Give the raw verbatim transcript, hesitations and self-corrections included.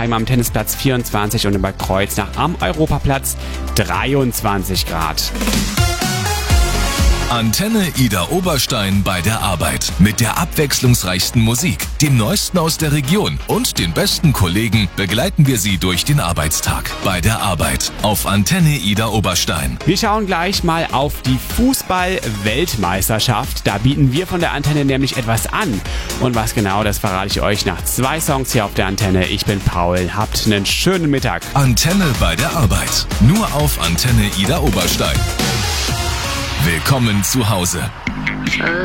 Oberstein am Tennisplatz vierundzwanzig und in Bad Kreuznach am Europaplatz dreiundzwanzig Grad. Antenne Ida Oberstein bei der Arbeit. Mit der abwechslungsreichsten Musik, dem Neuesten aus der Region und den besten Kollegen begleiten wir Sie durch den Arbeitstag. Bei der Arbeit auf Antenne Ida Oberstein. Wir schauen gleich mal auf die Fußball-Weltmeisterschaft. Da bieten wir von der Antenne nämlich etwas an. Und was genau, das verrate ich euch nach zwei Songs hier auf der Antenne. Ich bin Paul. Habt einen schönen Mittag. Antenne bei der Arbeit. Nur auf Antenne Ida Oberstein. Willkommen zu Hause.